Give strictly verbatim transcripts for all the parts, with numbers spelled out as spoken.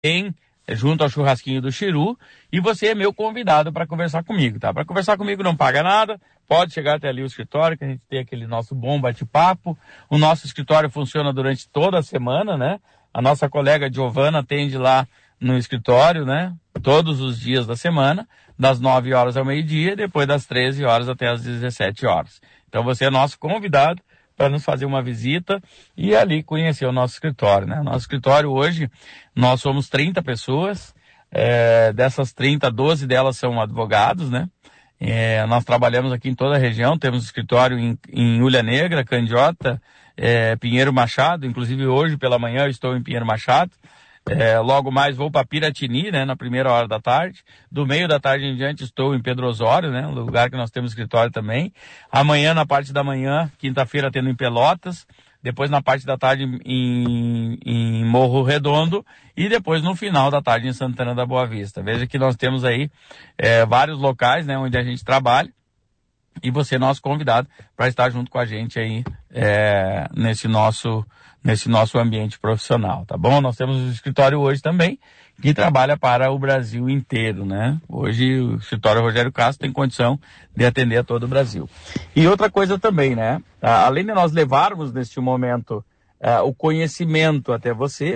Tem junto ao churrasquinho do Chiru, e você é meu convidado para conversar comigo, tá? Para conversar comigo não paga nada, pode chegar até ali o escritório, que a gente tem aquele nosso bom bate-papo. O nosso escritório funciona durante toda a semana, né? A nossa colega Giovana atende lá no escritório, né? Todos os dias da semana, das nove horas ao meio-dia, depois das treze horas até as dezessete horas. Então você é nosso convidado para nos fazer uma visita e ali conhecer o nosso escritório, né? Nosso escritório hoje, nós somos trinta pessoas, é, dessas trinta, doze delas são advogados, né? É, nós trabalhamos aqui em toda a região, temos escritório em, em Ulha Negra, Candiota, é, Pinheiro Machado, inclusive hoje pela manhã eu estou em Pinheiro Machado. É, logo mais vou para Piratini, né, na primeira hora da tarde. Do meio da tarde em diante estou em Pedro Osório, né, um lugar que nós temos escritório também. Amanhã, na parte da manhã, quinta-feira, tendo em Pelotas. Depois, na parte da tarde, em, em Morro Redondo. E depois, no final da tarde, em Santana da Boa Vista. Veja que nós temos aí é, vários locais, né, onde a gente trabalha. E você é nosso convidado para estar junto com a gente aí é, nesse nosso... nesse nosso ambiente profissional, tá bom? Nós temos um escritório hoje também, que trabalha para o Brasil inteiro, né? Hoje o escritório Rogério Castro tem condição de atender a todo o Brasil. E outra coisa também, né? Além de nós levarmos neste momento uh, o conhecimento até você,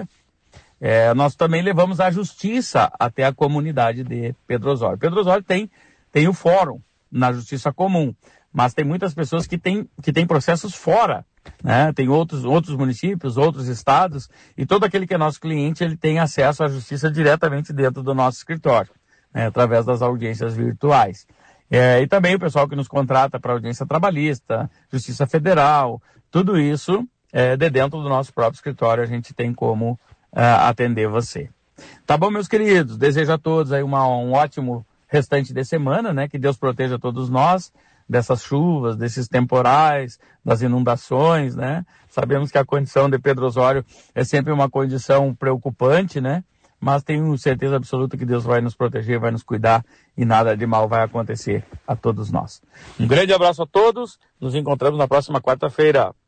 uh, nós também levamos a justiça até a comunidade de Pedro Osório. Pedro Osório tem, tem o fórum na Justiça Comum, mas tem muitas pessoas que têm, que têm processos fora, né? Tem outros, outros municípios, outros estados, e todo aquele que é nosso cliente, ele tem acesso à justiça diretamente dentro do nosso escritório, né? Através das audiências virtuais. É, e também o pessoal que nos contrata para audiência trabalhista, justiça federal, tudo isso é, de dentro do nosso próprio escritório a gente tem como é, atender você. Tá bom, meus queridos? Desejo a todos aí uma, um ótimo restante de semana, né? Que Deus proteja todos nós dessas chuvas, desses temporais, das inundações, né? Sabemos que a condição de Pedro Osório é sempre uma condição preocupante, né? Mas tenho certeza absoluta que Deus vai nos proteger, vai nos cuidar e nada de mal vai acontecer a todos nós. Um grande abraço a todos, nos encontramos na próxima quarta-feira.